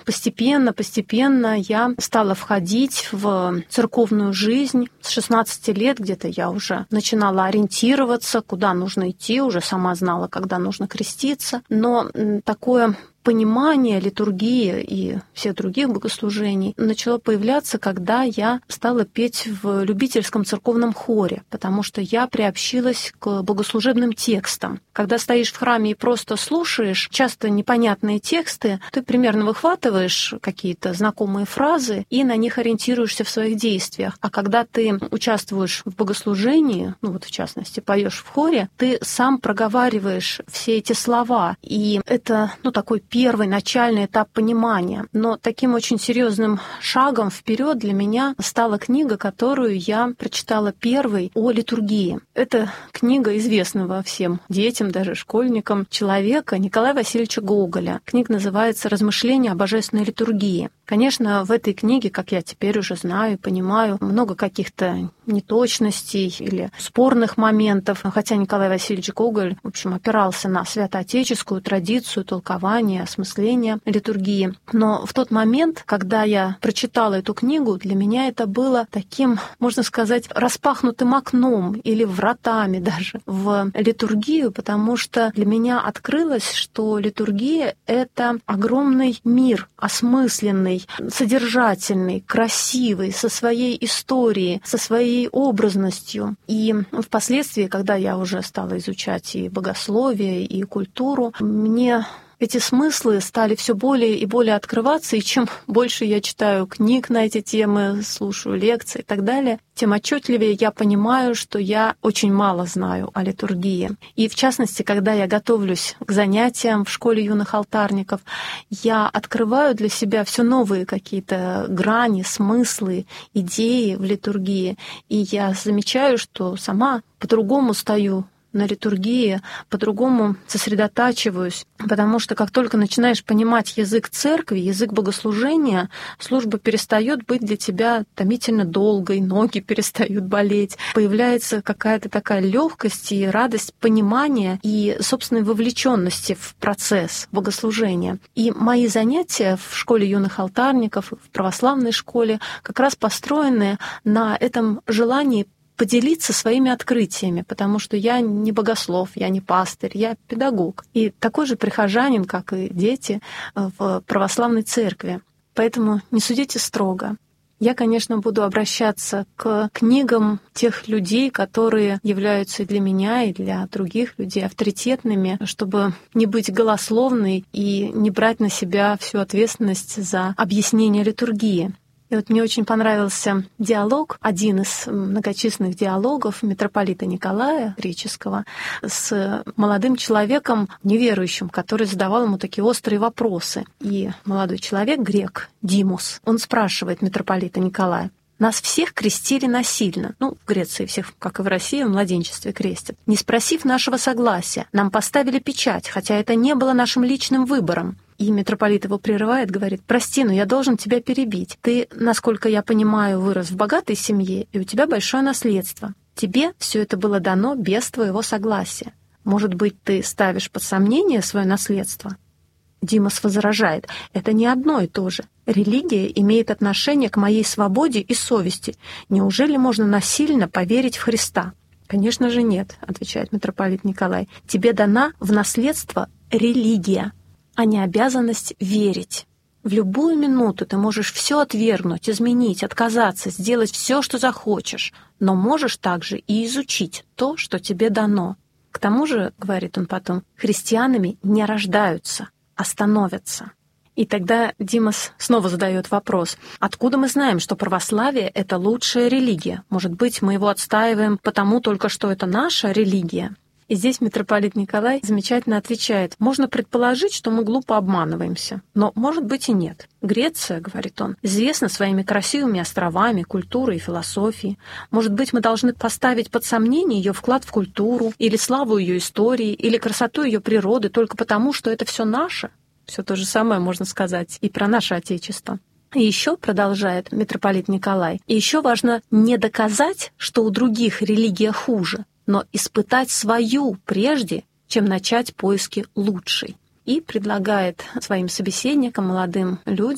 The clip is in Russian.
постепенно я стала входить в церковную жизнь. С 16 лет где-то я уже начинала ориентироваться, куда нужно идти, уже сама знала, когда нужно креститься. Но такое понимание литургии и всех других богослужений начало появляться, когда я стала петь в любительском церковном хоре, потому что я приобщилась к богослужебным текстам. Когда стоишь в храме и просто слушаешь часто непонятные тексты, ты примерно выхватываешь какие-то знакомые фразы и на них ориентируешься в своих действиях. А когда ты участвуешь в богослужении, в частности, поешь в хоре, ты сам проговариваешь все эти слова. И это, такой первый начальный этап понимания. Но таким очень серьезным шагом вперед для меня стала книга, которую я прочитала первой, о литургии. Это книга известного всем детям, даже школьникам, человека Николая Васильевича Гоголя. Книга называется «Размышления о божественной литургии». Конечно, в этой книге, как я теперь уже знаю и понимаю, много каких-то неточностей или спорных моментов, хотя Николай Васильевич Гоголь, в общем, опирался на святоотеческую традицию толкования, осмысления литургии. Но в тот момент, когда я прочитала эту книгу, для меня это было таким, можно сказать, распахнутым окном или вратами даже в литургию, потому что для меня открылось, что литургия — это огромный мир, осмысленный, содержательный, красивый, со своей историей, со своей образностью. И впоследствии, когда я уже стала изучать и богословие, и культуру, мне эти смыслы стали все более и более открываться, и чем больше я читаю книг на эти темы, слушаю лекции и так далее, тем отчетливее я понимаю, что я очень мало знаю о литургии. И в частности, когда я готовлюсь к занятиям в школе юных алтарников, я открываю для себя все новые какие-то грани, смыслы, идеи в литургии, и я замечаю, что сама по-другому стою на литургии, по-другому сосредотачиваюсь, потому что как только начинаешь понимать язык церкви, язык богослужения, служба перестает быть для тебя томительно долгой, ноги перестают болеть, появляется какая-то такая легкость и радость понимания и собственной вовлеченности в процесс богослужения. И мои занятия в школе юных алтарников, в православной школе как раз построены на этом желании поделиться своими открытиями, потому что я не богослов, я не пастырь, я педагог. И такой же прихожанин, как и дети в православной церкви. Поэтому не судите строго. Я, конечно, буду обращаться к книгам тех людей, которые являются и для меня, и для других людей авторитетными, чтобы не быть голословной и не брать на себя всю ответственность за объяснение литургии. И вот мне очень понравился диалог, один из многочисленных диалогов митрополита Николая Греческого с молодым человеком, неверующим, который задавал ему такие острые вопросы. И молодой человек, грек, Димус, он спрашивает митрополита Николая: «Нас всех крестили насильно». В Греции всех, как и в России, в младенчестве крестят. «Не спросив нашего согласия, нам поставили печать, хотя это не было нашим личным выбором». И митрополит его прерывает, говорит: «Прости, но я должен тебя перебить. Ты, насколько я понимаю, вырос в богатой семье, и у тебя большое наследство. Тебе все это было дано без твоего согласия. Может быть, ты ставишь под сомнение свое наследство?» Димас возражает: «Это не одно и то же. Религия имеет отношение к моей свободе и совести. Неужели можно насильно поверить в Христа?» «Конечно же нет», — отвечает митрополит Николай. «Тебе дана в наследство религия, а не обязанность верить. В любую минуту ты можешь все отвергнуть, изменить, отказаться, сделать все, что захочешь, но можешь также и изучить то, что тебе дано. К тому же, — говорит он потом, — христианами не рождаются, а становятся». И тогда Димас снова задает вопрос: откуда мы знаем, что православие — это лучшая религия? Может быть, мы его отстаиваем потому только, что это наша религия? И здесь митрополит Николай замечательно отвечает: можно предположить, что мы глупо обманываемся, но, может быть, и нет. Греция, говорит он, известна своими красивыми островами, культурой и философией. Может быть, мы должны поставить под сомнение ее вклад в культуру, или славу ее истории, или красоту ее природы только потому, что это все наше? Все то же самое можно сказать и про наше Отечество. И еще, продолжает митрополит Николай, и еще важно не доказать, что у других религия хуже, но испытать свою прежде, чем начать поиски лучшей. И предлагает своим собеседникам, молодым людям,